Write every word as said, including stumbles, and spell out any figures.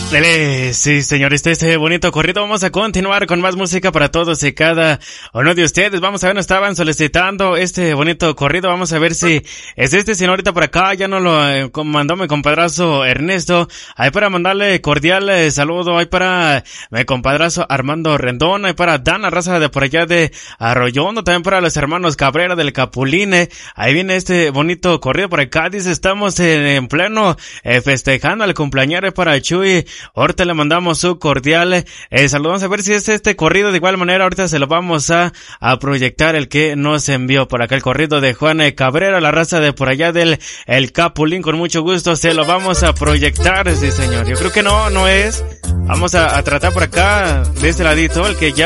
Dele, sí, señor, este, este bonito corrido. Vamos a continuar con más música para todos y cada uno de ustedes. Vamos a ver, nos estaban solicitando este bonito corrido. Vamos a ver si es este señorita por acá. Ya nos lo eh, mandó mi compadrazo Ernesto. Ahí para mandarle cordial eh, saludo. Ahí para mi compadrazo Armando Rendón. Ahí para Dana Raza de por allá de Arroyondo. También para los hermanos Cabrera del Capuline. Ahí viene este bonito corrido por acá. Dice, estamos en, en pleno eh, festejando al cumpleañero para Chuy. Ahorita le mandamos su cordial eh, saludo. Vamos a ver si es este corrido. De igual manera, ahorita se lo vamos a, a proyectar, el que nos envió por acá, el corrido de Juan Cabrera, la raza de por allá del el Capulín. Con mucho gusto se lo vamos a proyectar, sí señor. Yo creo que no, no es. Vamos a, a tratar por acá, de este ladito, el que ya